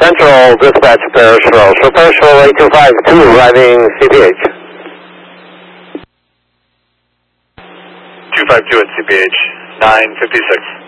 Central Dispatch Parish Roll. So Parish Roll 8252 arriving CPH. 252 at CPH, 956.